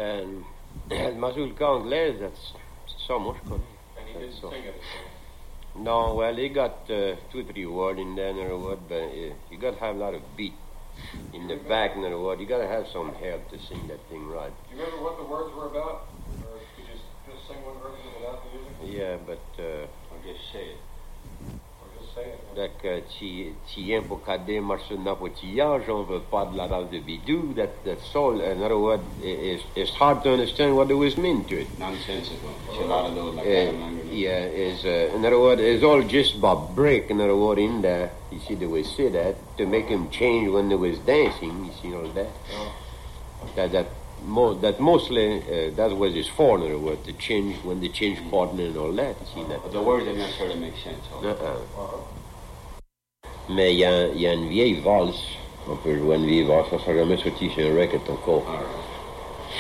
mazurka anglaise, that's so much good. And he didn't sing it. No, well, he got 2 or 3 words in there, in other words, but you got to have a lot of beat in the back, in other words. You got to have some help to sing that thing right. Do you remember what the words were about? Or could you just sing one version without the music? Yeah, but... Or just say it. Donc, tien pour cadet marsuna potillage, on veut pas de la race de bidou. That's all. In other words, it's hard to understand what it was meant to it. Nonsensical. A lot of those like that. Yeah, in other words, it's all just about break. In other words, in there, you see the way say that to make him change when they was dancing. You see all that. That mostly that was his for. In other words, to change when they change partner and all that. You see that. But the words didn't necessarily make sense. Mais il y a une vieille valse, on peut jouer une vieille valse, ça sera jamais sorti sur un record encore.